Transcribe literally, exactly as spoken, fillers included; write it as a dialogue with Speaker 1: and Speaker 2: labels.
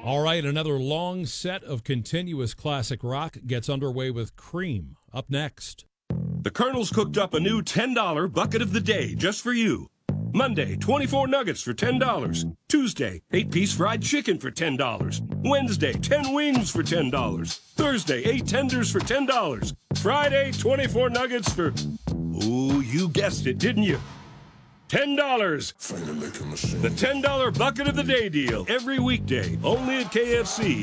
Speaker 1: All right, another long set of continuous classic rock gets underway with Cream up next.
Speaker 2: The Colonel's cooked up a new ten dollar bucket of the day just for you. Monday, twenty-four nuggets for ten dollars. Tuesday, eight piece fried chicken for ten dollars. Wednesday, ten wings for ten dollars. Thursday, eight tenders for ten dollars. Friday, twenty-four nuggets for... Ooh, you guessed it, didn't you? ten dollars. The ten dollar bucket of the day deal every weekday, only at K F C.